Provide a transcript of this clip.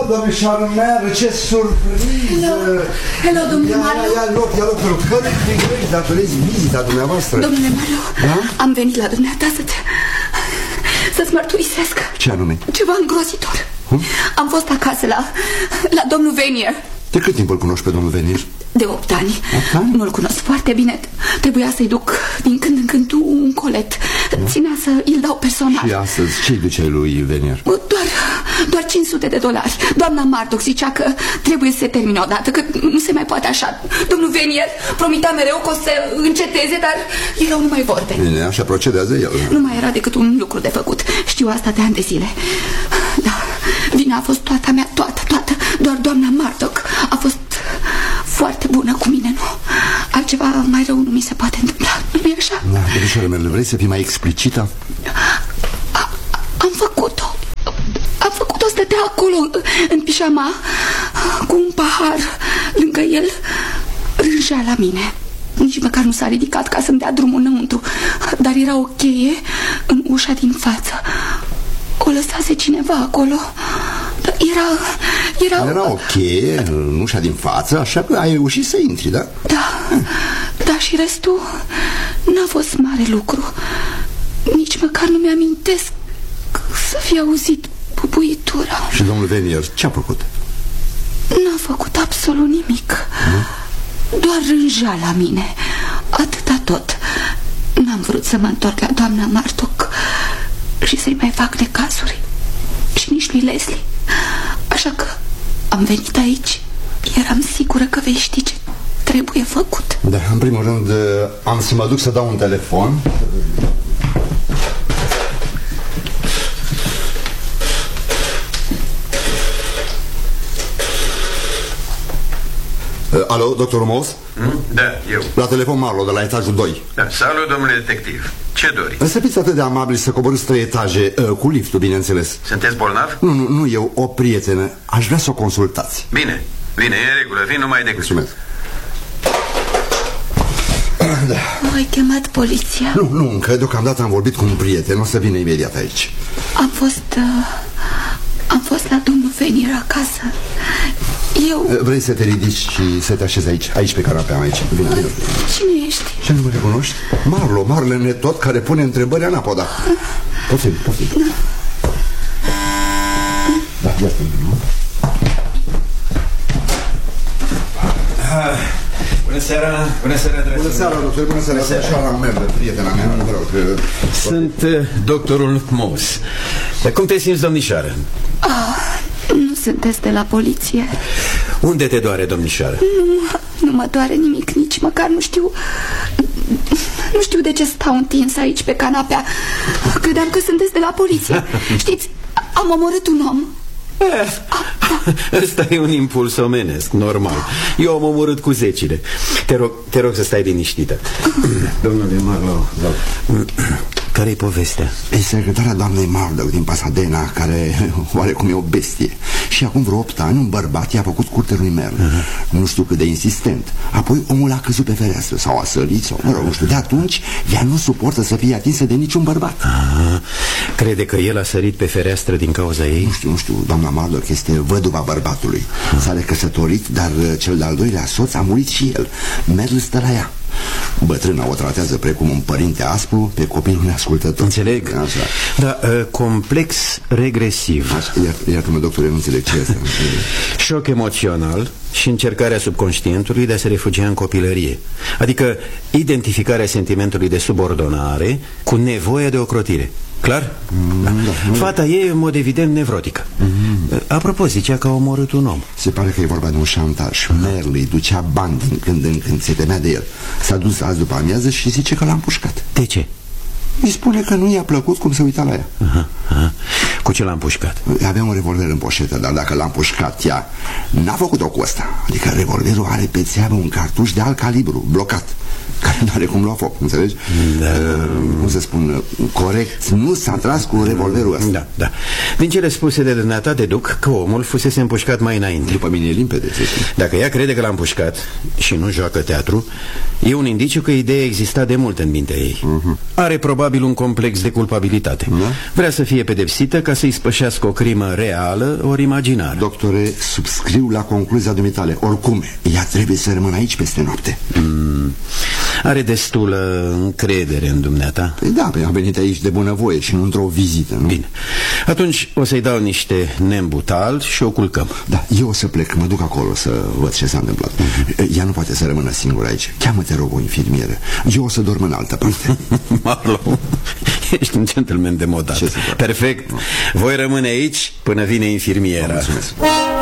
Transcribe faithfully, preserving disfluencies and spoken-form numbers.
Hello, domnișoară mea, ce surpriză! Hello, Hello domnule Marlo. Ia, ia loc, ia loc, loc, care te datorezi vizita dumneavoastră? Domnule Marlo, da? Am venit la dumneata să-ți să-ți mărturisesc. Ce anume? Ceva îngrozitor. Hm? Am fost acasă la, la domnul Venier. De cât timp îl cunoști pe domnul Venier? De opt ani. ani? Nu-l cunosc foarte bine. Trebuia să-i duc din când în când un colet. Da? Ținea să îl dau personal. Și astăzi ce-i duceai lui Venier? Doar, doar cinci sute de dolari. Doamna Mardoc zicea că trebuie să se termine odată, că nu se mai poate așa. Domnul Venier promitea mereu că o să înceteze, dar erau numai vorbe. Bine, așa procedează el. Nu mai era decât un lucru de făcut. Știu asta de ani de zile. Da, vina a fost toată mea, toată, toată. Doar doamna Mardoc a fost foarte bună cu mine, nu? Altceva mai rău nu mi se poate întâmpla, nu-i așa? Da, domnișoară mele, vrei să fii mai explicită? A, am făcut-o. Am făcut-o, stătea acolo, în pișama, cu un pahar lângă el, rângea la mine. Nici măcar nu s-a ridicat ca să-mi dea drumul înăuntru, dar era o cheie în ușa din față. O lăsase cineva acolo. Era... Era, era o cheie în ușa din față, așa că ai reușit să intri, da? Da, da, și restul n-a fost mare lucru. Nici măcar nu mi-amintesc să fi auzit bubuitura. Și domnul Venier ce-a făcut? N-a făcut absolut nimic. Nu? Doar rângea la mine. Atâta tot. N-am vrut să mă întorc la doamna Mardoc și să-i mai fac necazuri. Și nici lui Leslie. Așa că am venit aici. Eram sigură că vei ști ce trebuie făcut. Da, în primul rând am să mă duc să dau un telefon. Alo, doctorul Moss? Mm? Da, eu. La telefon Marlo, de la etajul doi. Da, salut, domnule detectiv. Ce dori? Să fiți atât de amabili să coborâți trei etaje, uh, cu liftul, bineînțeles. Sunteți bolnav? Nu, nu, nu, eu, o prietenă. Aș vrea să o consultați. Bine, bine, e în regulă, vin numai decât. Mulțumesc. Da. Ai chemat poliția? Nu, nu, încă deocamdată am vorbit cu un prieten. O să vină imediat aici. Am fost... Uh, am fost la domnul Venier acasă. Eu... Vrei să te ridici și să te așezi aici, aici pe canapea, aici? Vine, vine. Cine ești? Ce nu mă recunoști? Marlo, Marlene tot, care pune întrebări anapoda. Poftim, poftim. Da, ia să nu? Bună seara, bună seara, dragi. Bună seara, doctor, bună seara. Bună seara, Merle, prietena mea, nu vreau că... Sunt uh, doctorul Moss. Cum te simți, domnișoară? Ah, nu sunteți de la poliție? Unde te doare, domnișoară? Nu, nu mă doare nimic, nici măcar nu știu... Nu știu de ce stau întins aici pe canapea. Credeam că sunteți de la poliție. Știți, am omorât un om. Ăsta e un impuls omenesc, normal. Eu am omorât cu zecile. Te rog, te rog să stai liniștită. Domnule Marlo, care-i povestea? E secretarea doamnei Mardoc din Pasadena, care oarecum e o bestie. Și acum vreo opt ani un bărbat i-a făcut curte lui Merle. uh-huh. Nu știu cât de insistent. Apoi omul a căzut pe fereastră sau a sărit sau, mă rog, nu știu. De atunci ea nu suportă să fie atinsă de niciun bărbat. Aha. Crede că el a sărit pe fereastră din cauza ei? Nu știu, nu știu. Doamna Mardoc este văduva bărbatului. uh-huh. S-a recăsătorit, dar cel de-al doilea soț a murit și el. Merle stă la ea. Bătrâna o tratează precum un părinte aspru pe copilul neascultător. Înțeleg. Așa. Da, uh, complex regresiv. Iartă-mă, doctore, nu înțeleg ce este. Șoc emoțional și încercarea subconștientului de a se refugia în copilărie. Adică identificarea sentimentului de subordonare cu nevoia de ocrotire. Clar? Mm, da. Da, Fata e, în mod evident, nevrotică. mm. Apropo, zicea că a omorât un om. Se pare că e vorba de un șantaj. Merle îi ducea bani din când în când, se temea de el. S-a dus azi după amiază și zice că l-a împușcat. De ce? Îi spune că nu i-a plăcut cum se uita la ea. aha, aha. Cu ce l-a împușcat? Avea un revolver în poșetă, dar dacă l-a împușcat ea, n-a făcut-o cu ăsta. Adică revolverul are pe țeavă un cartuș de alt calibru, blocat, care nu are cum lua foc, înțelegi? Da. Uh, cum să spun, corect, nu s-a tras cu revolverul ăsta. Da, da. Din cele spuse de dumneata deduc că omul fusese împușcat mai înainte. După mine e limpede, să știi. Dacă ea crede că l-a împușcat și nu joacă teatru, e un indiciu că ideea exista de mult în mintea ei. uh-huh. Are probabil un complex de culpabilitate. uh-huh. Vrea să fie pedepsită ca ca să-i spășească o crimă reală ori imaginară. Doctore, subscriu la concluzia dumitale. Oricum, ea trebuie să rămână aici peste noapte. mm. Are destulă încredere în dumneata? Păi da, a venit aici de bunăvoie și nu într-o vizită, nu? Bine, atunci o să-i dau niște nembutal și o culcăm. Da, eu o să plec, mă duc acolo să văd ce s-a întâmplat. mm-hmm. Ea nu poate să rămână singură aici. Cheamă-te, rog, o infirmieră. Eu o să dorm în altă parte. Marlowe, ești un gentleman demodat. Perfect, voi rămâne aici până vine infirmiera. Mulțumesc.